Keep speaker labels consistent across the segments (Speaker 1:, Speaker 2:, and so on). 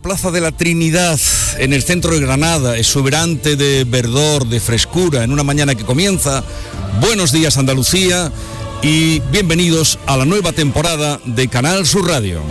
Speaker 1: Plaza de la Trinidad, en el centro de Granada, exuberante de verdor, de frescura, en una mañana que comienza. Buenos días, Andalucía, y bienvenidos a la nueva temporada de Canal Sur Radio.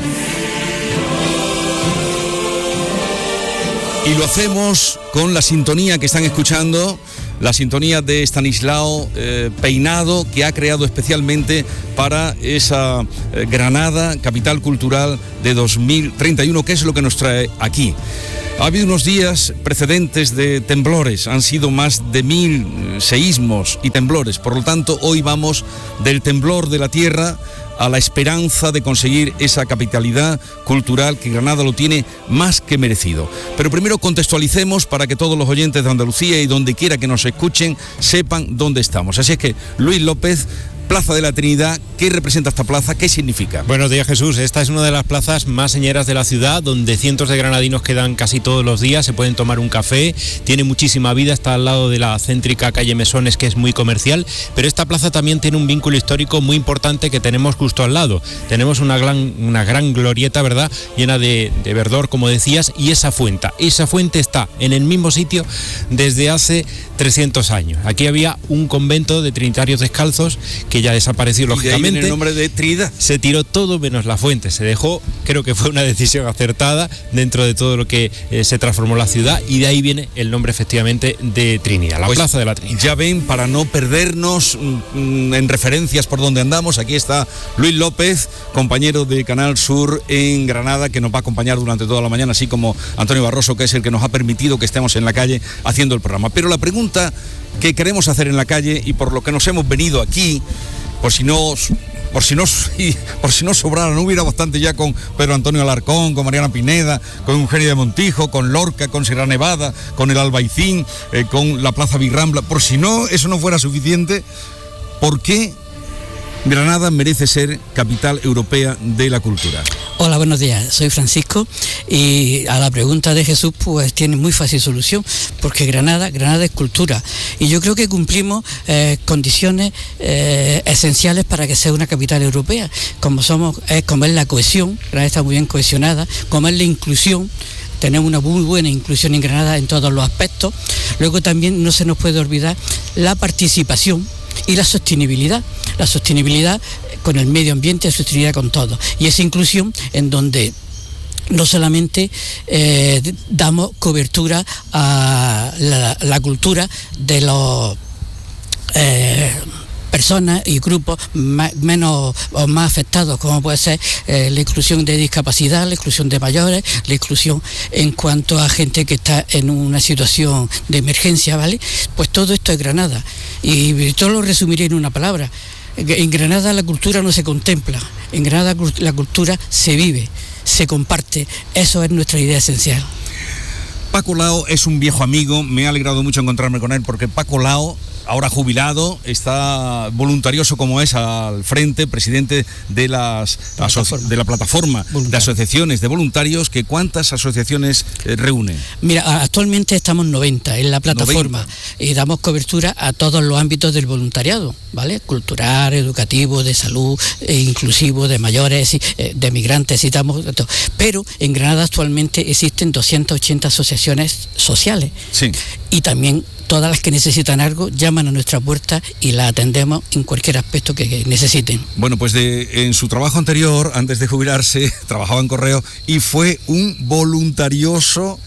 Speaker 1: Y lo hacemos con la sintonía que están escuchando, la sintonía de Estanislao Peinado, que ha creado especialmente para esa Granada, capital cultural de 2031, que es lo que nos trae aquí. Ha habido unos días precedentes de temblores, han sido más de 1000 seísmos y temblores, por lo tanto hoy vamos del temblor de la tierra a la esperanza de conseguir esa capitalidad cultural que Granada lo tiene más que merecido. Pero primero contextualicemos para que todos los oyentes de Andalucía y donde quiera que nos escuchen sepan dónde estamos. Así es que, Luis López, Plaza de la Trinidad, ¿qué representa esta plaza? ¿Qué significa?
Speaker 2: Buenos días, Jesús. Esta es una de las plazas más señeras de la ciudad, donde cientos de granadinos quedan casi todos los días, se pueden tomar un café, tiene muchísima vida, está al lado de la céntrica calle Mesones, que es muy comercial, pero esta plaza también tiene un vínculo histórico muy importante que tenemos justo al lado. Tenemos una gran glorieta, ¿verdad?, llena de verdor, como decías, y esa fuente está en el mismo sitio desde hace 300 años. Aquí había un convento de trinitarios descalzos que ya desapareció, lógicamente.
Speaker 1: Y de ahí viene el nombre de Trinidad.
Speaker 2: Se tiró todo menos la fuente, se dejó, creo que fue una decisión acertada dentro de todo lo que se transformó la ciudad, y de ahí viene el nombre efectivamente de Trinidad, la Plaza de la Trinidad.
Speaker 1: Ya ven, para no perdernos en referencias por donde andamos, aquí está Luis López, compañero de Canal Sur en Granada, que nos va a acompañar durante toda la mañana, así como Antonio Barroso, que es el que nos ha permitido que estemos en la calle haciendo el programa. Pero la pregunta que queremos hacer en la calle, y por lo que nos hemos venido aquí, por si no sobrara, no hubiera bastante ya con Pedro Antonio Alarcón, con Mariana Pineda, con Eugenia de Montijo, con Lorca, con Sierra Nevada, con el Albaicín, con la Plaza Virrambla, por si no eso no fuera suficiente, ¿por qué Granada merece ser capital europea de la cultura?
Speaker 3: Hola, buenos días, soy Francisco, y a la pregunta de Jesús pues tiene muy fácil solución, porque Granada es cultura, y yo creo que cumplimos condiciones esenciales para que sea una capital europea, como es la cohesión. Granada está muy bien cohesionada, como es la inclusión. Tenemos una muy buena inclusión en Granada en todos los aspectos. Luego también no se nos puede olvidar la participación y la sostenibilidad. La sostenibilidad con el medio ambiente, la sostenibilidad con todo. Y esa inclusión en donde no solamente damos cobertura a la cultura de los personas y grupos menos o más afectados, como puede ser la inclusión de discapacidad, la inclusión de mayores, la inclusión en cuanto a gente que está en una situación de emergencia, ¿vale? Pues todo esto es Granada, y todo lo resumiré en una palabra. En Granada la cultura no se contempla, en Granada la cultura se vive, se comparte. Eso es nuestra idea esencial.
Speaker 1: Paco Lao es un viejo amigo, me ha alegrado mucho encontrarme con él, porque Paco Lao, ahora jubilado, está voluntarioso como es al frente, presidente de la plataforma de asociaciones de voluntarios. Que ¿cuántas asociaciones reúne? Mira,
Speaker 3: actualmente estamos 90 en la plataforma
Speaker 1: 90.
Speaker 3: Y damos cobertura a todos los ámbitos del voluntariado, ¿vale? Cultural, educativo, de salud, inclusivo, de mayores, de migrantes, pero en Granada actualmente existen 280 asociaciones sociales.
Speaker 1: Sí.
Speaker 3: Y también todas las que necesitan algo llaman a nuestra puerta y la atendemos en cualquier aspecto que necesiten.
Speaker 1: Bueno, pues en su trabajo anterior, antes de jubilarse, trabajaba en Correo y fue un voluntarioso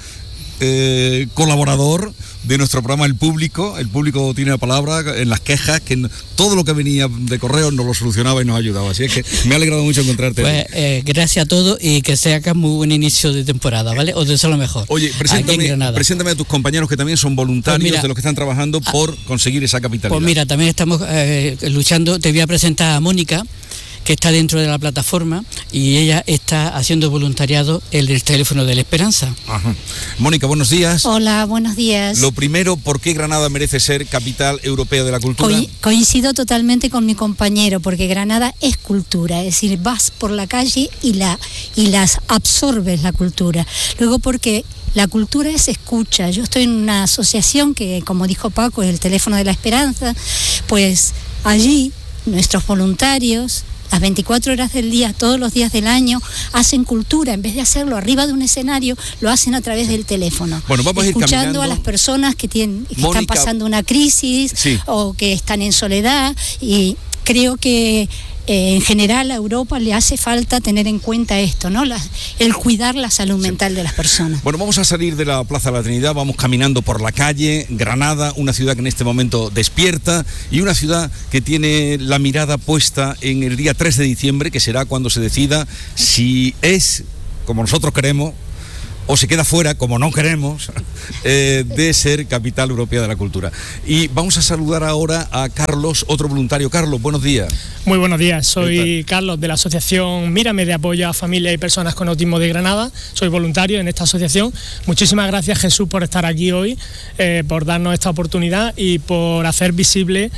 Speaker 1: colaborador de nuestro programa El Público tiene la palabra en las quejas, que todo lo que venía de Correo nos lo solucionaba y nos ayudaba, así es que me ha alegrado mucho encontrarte.
Speaker 3: Pues gracias a todos, y que sea acá muy buen inicio de temporada, ¿vale? Os deseo lo mejor.
Speaker 1: Oye, preséntame a tus compañeros que también son voluntarios, pues mira, de los que están trabajando por conseguir esa capitalidad.
Speaker 3: Pues mira, también estamos luchando. Te voy a presentar a Mónica, que está dentro de la plataforma, y ella está haciendo voluntariado en el teléfono de la Esperanza.
Speaker 1: Ajá. Mónica, buenos días.
Speaker 4: Hola, buenos días.
Speaker 1: Lo primero, ¿por qué Granada merece ser capital europea de la cultura?
Speaker 4: Coincido totalmente con mi compañero, porque Granada es cultura, es decir, vas por la calle y las absorbes la cultura. Luego, porque la cultura es escucha. Yo estoy en una asociación que, como dijo Paco, es el teléfono de la Esperanza, pues allí nuestros voluntarios las 24 horas del día, todos los días del año, hacen cultura. En vez de hacerlo arriba de un escenario, lo hacen a través del teléfono.
Speaker 1: Bueno, vamos
Speaker 4: escuchando
Speaker 1: a ir caminando
Speaker 4: a las personas que
Speaker 1: Mónica,
Speaker 4: están pasando una crisis,
Speaker 1: sí,
Speaker 4: o que están en soledad, y creo que en general a Europa le hace falta tener en cuenta esto, ¿no? El cuidar la salud mental de las personas.
Speaker 1: Bueno, vamos a salir de la Plaza de la Trinidad, vamos caminando por la calle. Granada, una ciudad que en este momento despierta y una ciudad que tiene la mirada puesta en el día 3 de diciembre, que será cuando se decida si es como nosotros queremos o se queda fuera, como no queremos, de ser capital europea de la cultura. Y vamos a saludar ahora a Carlos, otro voluntario. Carlos, buenos días.
Speaker 5: Muy buenos días, soy Carlos de la asociación Mírame, de apoyo a familias y personas con autismo de Granada. Soy voluntario en esta asociación. Muchísimas gracias, Jesús, por estar aquí hoy, por darnos esta oportunidad y por hacer visible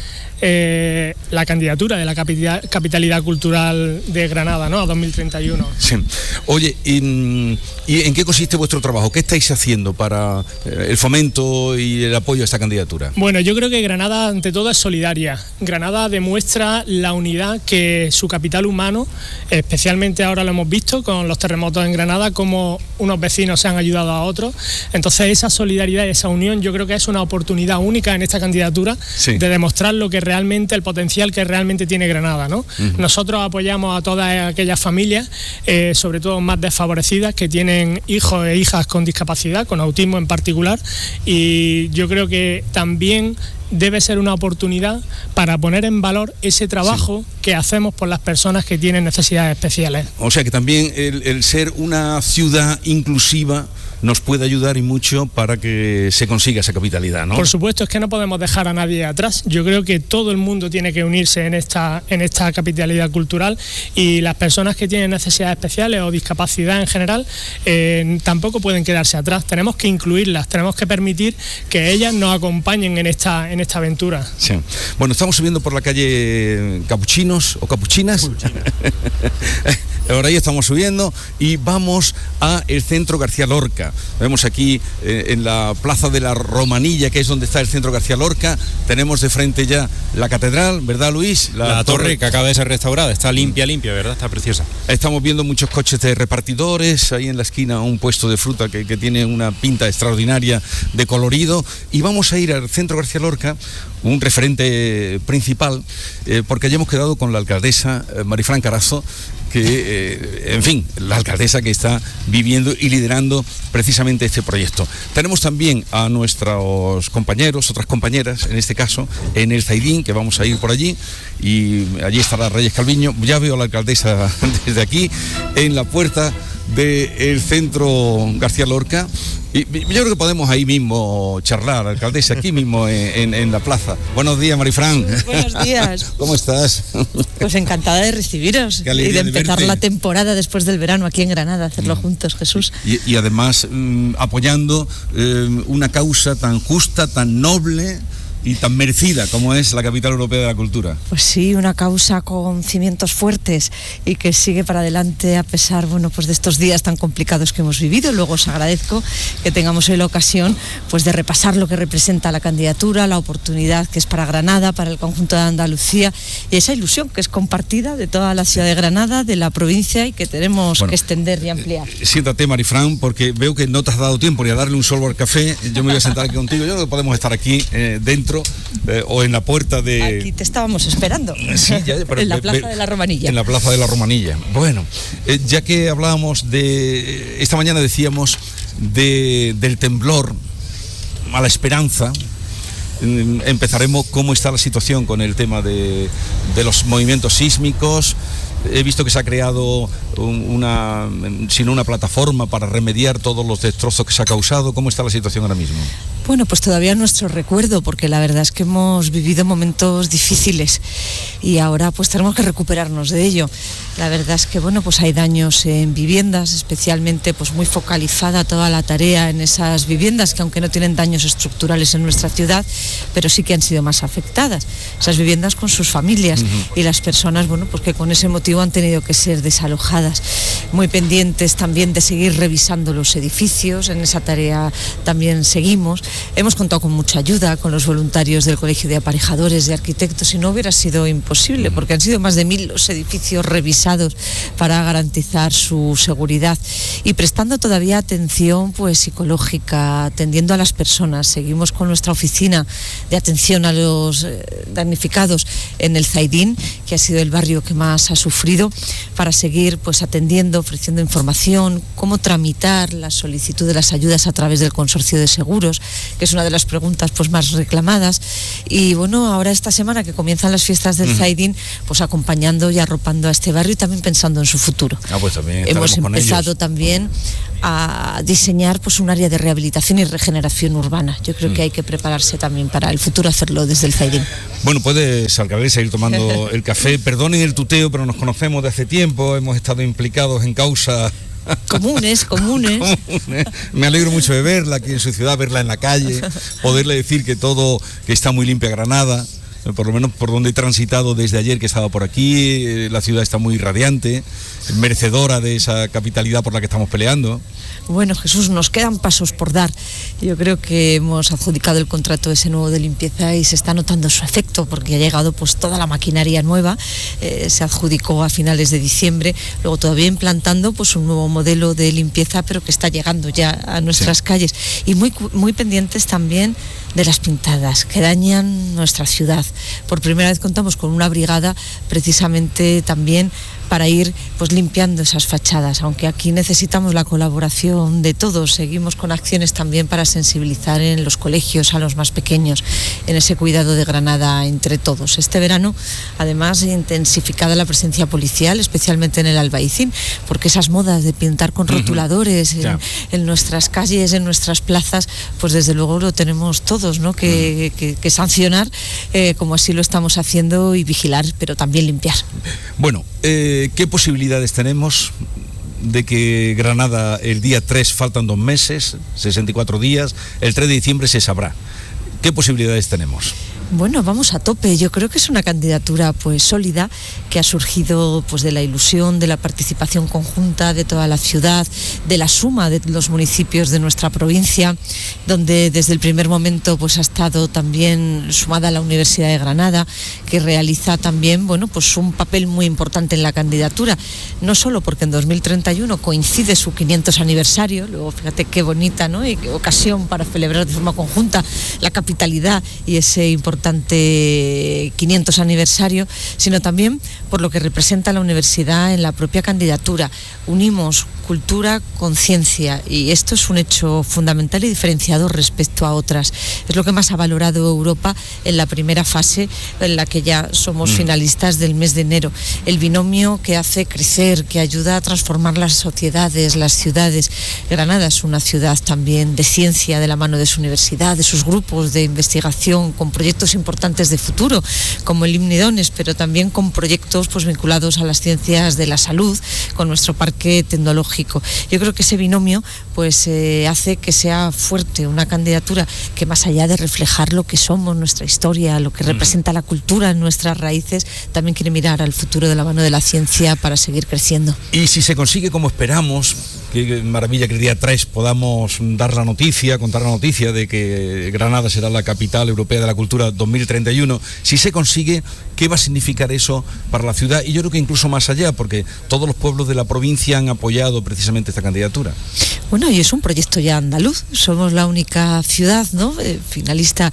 Speaker 5: la candidatura de la capitalidad cultural de Granada, ¿no?, a 2031.
Speaker 1: Sí. Oye, ¿y en qué consiste vuestro trabajo? ¿Qué estáis haciendo para el fomento y el apoyo a esta candidatura?
Speaker 5: Bueno, yo creo que Granada ante todo es solidaria. Granada demuestra la unidad que su capital humano, especialmente ahora lo hemos visto con los terremotos en Granada, como unos vecinos se han ayudado a otros. Entonces esa solidaridad y esa unión yo creo que es una oportunidad única en esta candidatura, sí, de demostrar lo que realmente, el potencial que realmente tiene Granada, ¿no? Nosotros apoyamos a todas aquellas familias, sobre todo más desfavorecidas, que tienen hijos e hijas con discapacidad, con autismo en particular, y yo creo que también debe ser una oportunidad para poner en valor ese trabajo, sí, que hacemos por las personas que tienen necesidades especiales.
Speaker 1: O sea que también el ser una ciudad inclusiva nos puede ayudar y mucho para que se consiga esa capitalidad, ¿no?
Speaker 5: Por supuesto, es que no podemos dejar a nadie atrás. Yo creo que todo el mundo tiene que unirse en esta capitalidad cultural, y las personas que tienen necesidades especiales o discapacidad en general tampoco pueden quedarse atrás. Tenemos que incluirlas, tenemos que permitir que ellas nos acompañen en esta aventura.
Speaker 1: Sí. Bueno, estamos subiendo por la calle Capuchinos o Capuchinas. Ahora ahí estamos subiendo y vamos a el Centro García Lorca. Vemos aquí en la Plaza de la Romanilla, que es donde está el Centro García Lorca. Tenemos de frente ya la catedral, ¿verdad, Luis?
Speaker 2: La torre que acaba de ser restaurada, está limpia, ¿verdad? Está preciosa.
Speaker 1: Estamos viendo muchos coches de repartidores, ahí en la esquina un puesto de fruta que tiene una pinta extraordinaria de colorido. Y vamos a ir al Centro García Lorca, un referente principal, porque allí hemos quedado con la alcaldesa Marifran Carazo, que, en fin, la alcaldesa que está viviendo y liderando precisamente este proyecto. Tenemos también a nuestros compañeros, otras compañeras, en este caso, en el Zaidín, que vamos a ir por allí, y allí estará Reyes Calviño. Ya veo a la alcaldesa desde aquí, en la puerta del Centro García Lorca. Y yo creo que podemos ahí mismo charlar, alcaldesa, aquí mismo en la plaza. Buenos días, Marifran.
Speaker 6: Buenos días.
Speaker 1: ¿Cómo estás?
Speaker 6: Pues encantada de recibiros y de empezar la temporada después del verano aquí en Granada, hacerlo juntos, Jesús.
Speaker 1: Y además apoyando una causa tan justa, tan noble y tan merecida como es la capital europea de la cultura.
Speaker 6: Pues sí, una causa con cimientos fuertes y que sigue para adelante a pesar, bueno, pues de estos días tan complicados que hemos vivido. Luego os agradezco que tengamos hoy la ocasión, pues, de repasar lo que representa la candidatura, la oportunidad que es para Granada, para el conjunto de Andalucía, y esa ilusión que es compartida de toda la ciudad de Granada, de la provincia, y que tenemos que extender y ampliar.
Speaker 1: Siéntate, Marifran, porque veo que no te has dado tiempo ni a darle un sorbo al café. Yo me voy a sentar aquí contigo. Yo creo que podemos estar aquí dentro. O en la puerta de...
Speaker 6: Aquí te estábamos esperando.
Speaker 1: Sí, ya, pero,
Speaker 6: en la Plaza de la Romanilla.
Speaker 1: En la Plaza de la Romanilla. Bueno, ya que hablábamos de... Esta mañana decíamos del temblor a la esperanza, empezaremos cómo está la situación con el tema de los movimientos sísmicos. He visto que se ha creado una plataforma para remediar todos los destrozos que se ha causado. ¿Cómo está la situación ahora mismo?
Speaker 6: Bueno, pues todavía nuestro recuerdo, porque la verdad es que hemos vivido momentos difíciles y ahora pues tenemos que recuperarnos de ello. La verdad es que, bueno, pues hay daños en viviendas, especialmente pues muy focalizada toda la tarea en esas viviendas que, aunque no tienen daños estructurales en nuestra ciudad, pero sí que han sido más afectadas. Esas viviendas con sus familias y las personas, bueno, pues que con ese motivo han tenido que ser desalojadas. Muy pendientes también de seguir revisando los edificios, en esa tarea también seguimos. Hemos contado con mucha ayuda, con los voluntarios del Colegio de Aparejadores, de Arquitectos, y no hubiera sido imposible, porque han sido más de 1000 los edificios revisados para garantizar su seguridad, y prestando todavía atención pues psicológica, atendiendo a las personas. Seguimos con nuestra oficina de atención a los damnificados en el Zaidín, que ha sido el barrio que más ha sufrido, para seguir pues atendiendo, ofreciendo información, cómo tramitar la solicitud de las ayudas a través del consorcio de seguros, que es una de las preguntas pues más reclamadas. Y bueno, ahora esta semana que comienzan las fiestas del Zaidín, pues acompañando y arropando a este barrio y también pensando en su futuro.
Speaker 1: Pues también
Speaker 6: hemos empezado también a diseñar pues un área de rehabilitación y regeneración urbana. Yo creo que hay que prepararse también para el futuro, hacerlo desde el Zaidín.
Speaker 1: Bueno, puedes, Alcalde, seguir tomando el café. Perdonen el tuteo, pero nos conocemos de hace tiempo, hemos estado implicados en causas
Speaker 6: comunes.
Speaker 1: Me alegro mucho de verla aquí en su ciudad, verla en la calle, poderle decir que está muy limpia Granada, por lo menos por donde he transitado desde ayer que estaba por aquí. La ciudad está muy radiante, merecedora de esa capitalidad por la que estamos peleando.
Speaker 6: Bueno, Jesús, nos quedan pasos por dar. Yo creo que hemos adjudicado el contrato ese nuevo de limpieza y se está notando su efecto, porque ha llegado pues toda la maquinaria nueva. Se adjudicó a finales de diciembre, luego todavía implantando pues un nuevo modelo de limpieza, pero que está llegando ya a nuestras calles, y muy pendientes también de las pintadas que dañan nuestra ciudad. Por primera vez contamos con una brigada precisamente también para ir pues limpiando esas fachadas, aunque aquí necesitamos la colaboración de todos. Seguimos con acciones también para sensibilizar en los colegios a los más pequeños, en ese cuidado de Granada entre todos. Este verano, además, intensificada la presencia policial, especialmente en el Albaicín, porque esas modas de pintar con rotuladores en nuestras calles, en nuestras plazas, pues desde luego lo tenemos todos, ¿no? que sancionar, como así lo estamos haciendo, y vigilar, pero también limpiar.
Speaker 1: Bueno, ¿qué posibilidades tenemos de que Granada el día 3, faltan 2 meses, 64 días, el 3 de diciembre se sabrá? ¿Qué posibilidades tenemos?
Speaker 6: Bueno, vamos a tope. Yo creo que es una candidatura pues sólida, que ha surgido pues de la ilusión, de la participación conjunta de toda la ciudad, de la suma de los municipios de nuestra provincia, donde desde el primer momento pues ha estado también sumada la Universidad de Granada, que realiza también pues un papel muy importante en la candidatura, no solo porque en 2031 coincide su 500 aniversario, luego fíjate qué bonita, ¿no? Y qué ocasión para celebrar de forma conjunta la capitalidad y ese importante 500 aniversario, sino también por lo que representa la universidad en la propia candidatura. Unimos cultura con ciencia, y esto es un hecho fundamental y diferenciador respecto a otras. Es lo que más ha valorado Europa en la primera fase, en la que ya somos finalistas del mes de enero. El binomio que hace crecer, que ayuda a transformar las sociedades, las ciudades. Granada es una ciudad también de ciencia, de la mano de su universidad, de sus grupos de investigación, con proyectos importantes de futuro, como el Imnidones, pero también con proyectos pues vinculados a las ciencias de la salud, con nuestro parque tecnológico. Yo creo que ese binomio pues hace que sea fuerte una candidatura que, más allá de reflejar lo que somos, nuestra historia, lo que representa la cultura en nuestras raíces, también quiere mirar al futuro de la mano de la ciencia para seguir creciendo.
Speaker 1: Y si se consigue como esperamos, qué maravilla que el día 3 podamos contar la noticia de que Granada será la capital europea de la cultura 2031, si se consigue, ¿qué va a significar eso para la ciudad? Y yo creo que incluso más allá, porque todos los pueblos de la provincia han apoyado precisamente esta candidatura.
Speaker 6: Bueno, y es un proyecto ya andaluz. Somos la única ciudad, ¿no?, finalista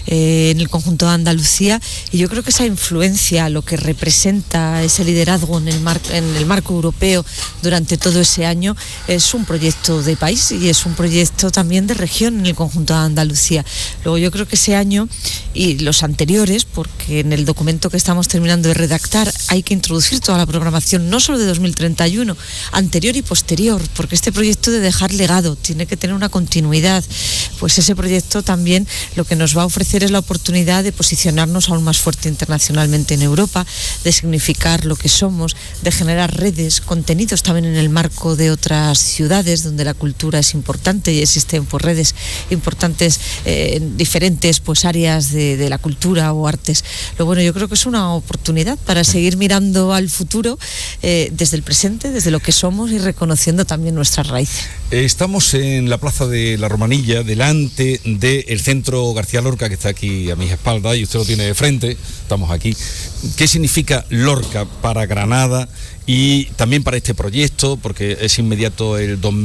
Speaker 6: en el conjunto de Andalucía, y yo creo que esa influencia, lo que representa ese liderazgo en el marco europeo durante todo ese año, es un proyecto de país y es un proyecto también de región en el conjunto de Andalucía. Luego yo creo que ese año y los anteriores, porque en el documento que estamos terminando de redactar hay que introducir toda la programación, no solo de 2031, anterior y posterior, porque este proyecto de dejar legado tiene que tener una continuidad. Pues ese proyecto también lo que nos va a ofrecer es la oportunidad de posicionarnos aún más fuerte internacionalmente en Europa, de significar lo que somos, de generar redes, contenidos también en el marco de otras ciudades donde la cultura es importante y existen pues redes importantes en diferentes pues áreas de la cultura o artes. Lo bueno, yo creo que es una oportunidad para seguir mirando al futuro desde el presente, desde lo que somos y reconociendo también nuestras raíces.
Speaker 1: Estamos en la Plaza de la Romanilla del delante del Centro García Lorca, que está aquí a mis espaldas, y usted lo tiene de frente, estamos aquí. ¿Qué significa Lorca para Granada y también para este proyecto? Porque es inmediato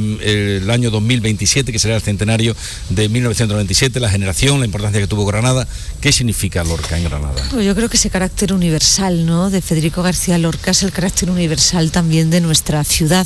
Speaker 1: el año 2027, que será el centenario de 1997, la generación, la importancia que tuvo Granada. ¿Qué significa Lorca en Granada?
Speaker 6: Pues yo creo que ese carácter universal, ¿no?, de Federico García Lorca es el carácter universal también de nuestra ciudad.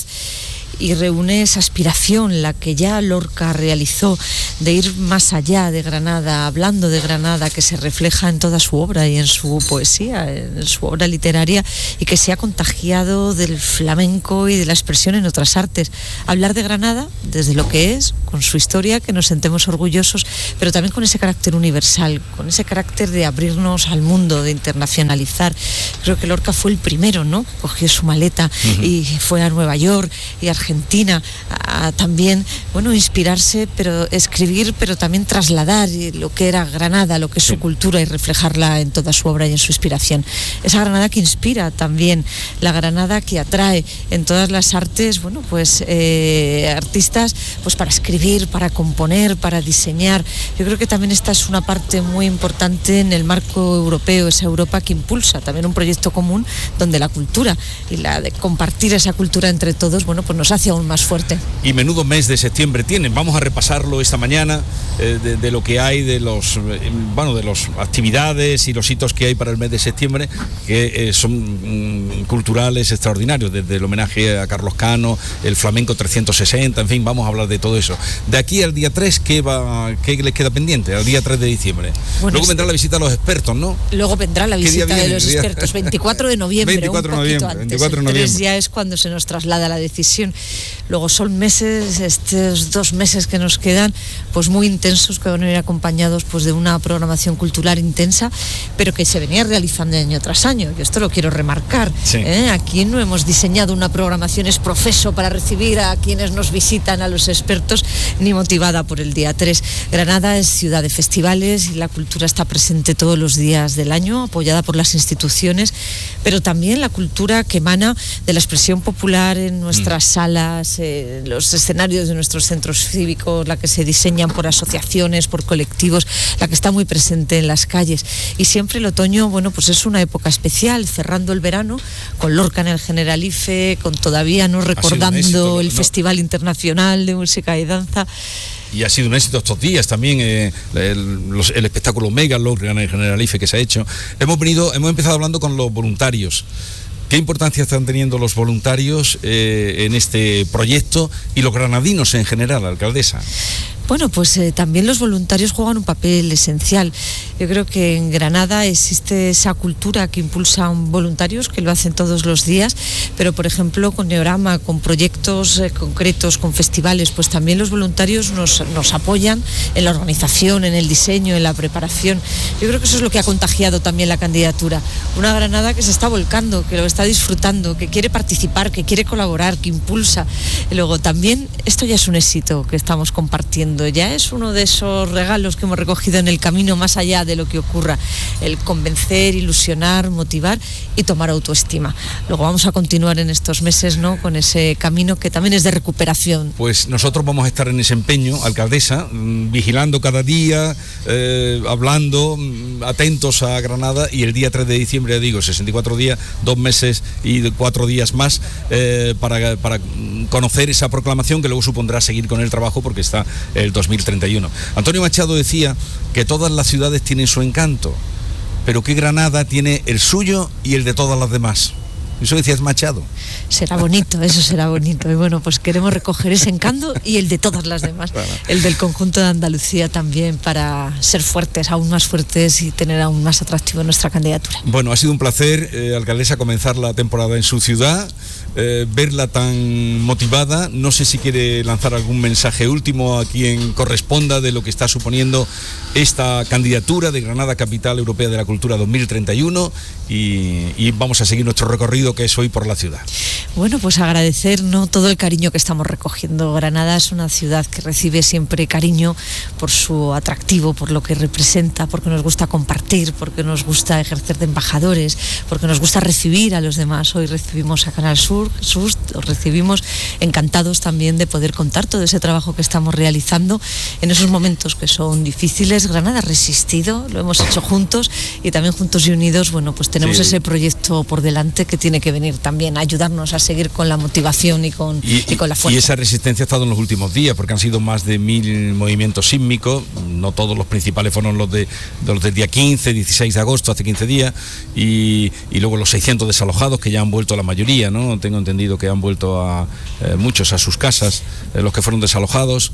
Speaker 6: Y reúne esa aspiración, la que ya Lorca realizó, de ir más allá de Granada, hablando de Granada, que se refleja en toda su obra y en su poesía, en su obra literaria, y que se ha contagiado del flamenco y de la expresión en otras artes. Hablar de Granada desde lo que es, con su historia, que nos sentemos orgullosos, pero también con ese carácter universal, con ese carácter de abrirnos al mundo, de internacionalizar. Creo que Lorca fue el primero, ¿no?, cogió su maleta y fue a Nueva York y Argentina a también, bueno, inspirarse, pero escribir, pero también trasladar lo que era Granada, lo que es su cultura, y reflejarla en toda su obra y en su inspiración. Esa Granada que inspira también, la Granada que atrae en todas las artes, bueno, pues artistas, pues para escribir, para componer, para diseñar. Yo creo que también esta es una parte muy importante en el marco europeo, esa Europa que impulsa también un proyecto común donde la cultura y la de compartir esa cultura entre todos, bueno, pues nos hace aún más fuerte.
Speaker 1: Y menudo mes de septiembre tienen. Vamos a repasarlo esta mañana, de lo que hay, de las actividades y los hitos que hay para el mes de septiembre, que son culturales extraordinarios, desde el homenaje a Carlos Cano, el flamenco 360, en fin, vamos a hablar de todo eso. De aquí al día 3, ¿qué les queda pendiente? Al día 3 de diciembre. Bueno, luego vendrá la visita a los expertos, ¿no?
Speaker 6: Luego vendrá la visita de los expertos, 24 de noviembre,
Speaker 1: 24
Speaker 6: un poquito
Speaker 1: antes.
Speaker 6: 24 de noviembre. El 3 ya es cuando se nos traslada la decisión. Luego son meses, estos 2 meses que nos quedan, pues muy intensos, que van a ir acompañados pues de una programación cultural intensa, pero que se venía realizando año tras año. Yo esto lo quiero remarcar. Sí. Aquí no hemos diseñado una programación ex profeso para recibir a quienes nos visitan, a los expertos, ni motivada por el día 3. Granada es ciudad de festivales y la cultura está presente todos los días del año, apoyada por las instituciones, pero también la cultura que emana de la expresión popular en nuestras salas, los escenarios de nuestros centros cívicos, la que se diseñan por asociaciones, por colectivos, la que está muy presente en las calles. Y siempre el otoño, bueno, pues es una época especial, cerrando el verano, con Lorca en el Generalife, con todavía no recordando éxito, el Festival Internacional de Música y Danza.
Speaker 1: Y ha sido un éxito estos días también, el espectáculo Mega Lorca en el Generalife que se ha hecho. Hemos empezado hablando con los voluntarios. ¿Qué importancia están teniendo los voluntarios en este proyecto y los granadinos en general, alcaldesa?
Speaker 6: Bueno, pues también los voluntarios juegan un papel esencial. Yo creo que en Granada existe esa cultura que impulsan voluntarios, que lo hacen todos los días, pero por ejemplo con Neorama, con proyectos concretos, con festivales, pues también los voluntarios nos apoyan en la organización, en el diseño, en la preparación. Yo creo que eso es lo que ha contagiado también la candidatura. Una Granada que se está volcando, que lo está disfrutando, que quiere participar, que quiere colaborar, que impulsa. Y luego también, esto ya es un éxito que estamos compartiendo. Ya es uno de esos regalos que hemos recogido en el camino, más allá de lo que ocurra, el convencer, ilusionar, motivar y tomar autoestima. Luego vamos a continuar en estos meses, ¿no?, con ese camino que también es de recuperación.
Speaker 1: Pues nosotros vamos a estar en ese empeño, alcaldesa, vigilando cada día, hablando, atentos a Granada, y el día 3 de diciembre, ya digo, 64 días, 2 meses y 4 días más para conocer esa proclamación, que luego supondrá seguir con el trabajo porque está el 2031. Antonio Machado decía que todas las ciudades tienen su encanto, pero que Granada tiene el suyo y el de todas las demás. Eso decías Machado.
Speaker 6: Será bonito, eso será bonito. Y bueno, pues queremos recoger ese encanto y el de todas las demás. Bueno. El del conjunto de Andalucía también, para ser fuertes, aún más fuertes, y tener aún más atractivo nuestra candidatura.
Speaker 1: Bueno, ha sido un placer, alcaldesa, comenzar la temporada en su ciudad, verla tan motivada. No sé si quiere lanzar algún mensaje último a quien corresponda de lo que está suponiendo esta candidatura de Granada Capital Europea de la Cultura 2031, y vamos a seguir nuestro recorrido recorrido que es hoy por la ciudad.
Speaker 6: Bueno, pues agradecer, ¿no?, todo el cariño que estamos recogiendo. Granada es una ciudad que recibe siempre cariño por su atractivo, por lo que representa, porque nos gusta compartir, porque nos gusta ejercer de embajadores, porque nos gusta recibir a los demás. Hoy recibimos a Canal Sur, os recibimos encantados también de poder contar todo ese trabajo que estamos realizando en esos momentos que son difíciles. Granada ha resistido, lo hemos hecho juntos y también juntos y unidos, bueno, pues tenemos ese proyecto por delante que tiene que venir también a ayudarnos a seguir con la motivación y con la fuerza.
Speaker 1: Y esa resistencia ha estado en los últimos días, porque han sido más de 1000 movimientos sísmicos, no todos los principales fueron los del día 15, 16 de agosto, hace 15 días, y luego los 600 desalojados, que ya han vuelto la mayoría, ¿no? Tengo entendido que han vuelto a muchos a sus casas, los que fueron desalojados,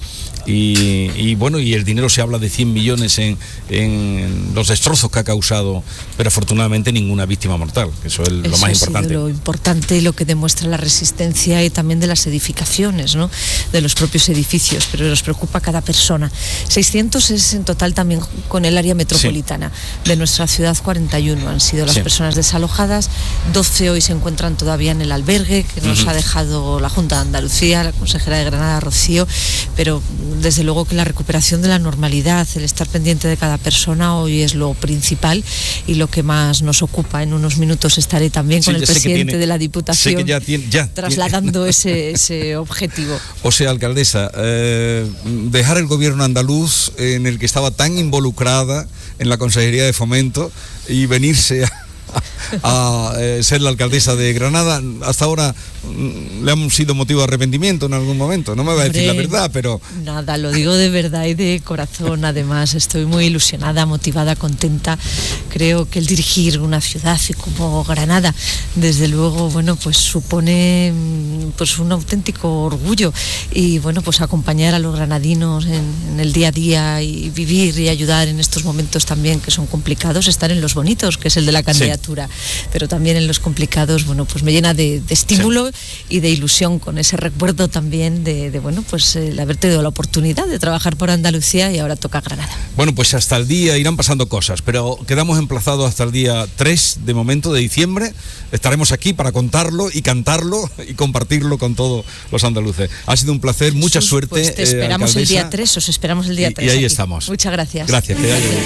Speaker 1: y bueno, y el dinero, se habla de 100 millones en los destrozos que ha causado, pero afortunadamente ninguna víctima mortal, que eso es lo más importante.
Speaker 6: Lo importante y lo que demuestra la resistencia y también de las edificaciones, ¿no?, de los propios edificios, pero nos preocupa cada persona. 600 es en total también con el área metropolitana. De nuestra ciudad, 41 han sido las personas desalojadas, 12 hoy se encuentran todavía en el albergue que nos ha dejado la Junta de Andalucía, la consejera de Granada, Rocío, pero desde luego que la recuperación de la normalidad, el estar pendiente de cada persona hoy es lo principal y lo que más nos ocupa. En unos minutos estaré también con el presidente de la Diputación trasladando ese objetivo.
Speaker 1: O sea, alcaldesa, dejar el gobierno andaluz, en el que estaba tan involucrada en la Consejería de Fomento, y venirse a ser la alcaldesa de Granada, hasta ahora le han sido motivo de arrepentimiento en algún momento. No me va a decir la verdad, pero...
Speaker 6: Nada, lo digo de verdad y de corazón. Además, estoy muy ilusionada, motivada, contenta. Creo que el dirigir una ciudad como Granada, desde luego, bueno, pues supone pues un auténtico orgullo, y bueno, pues acompañar a los granadinos en el día a día y vivir y ayudar en estos momentos también que son complicados, estar en los bonitos, que es el de la candidatura, pero también en los complicados, bueno, pues me llena de estímulo y de ilusión, con ese recuerdo también de bueno, pues el haber tenido la oportunidad de trabajar por Andalucía, y ahora toca Granada.
Speaker 1: Bueno, pues hasta el día irán pasando cosas, pero quedamos emplazados hasta el día 3 de momento de diciembre. Estaremos aquí para contarlo y cantarlo y compartirlo con todos los andaluces. Ha sido un placer, mucha suerte.
Speaker 6: Pues te esperamos el día 3, os esperamos el día 3.
Speaker 1: Y ahí
Speaker 6: aquí
Speaker 1: estamos.
Speaker 6: Muchas gracias.
Speaker 1: Gracias.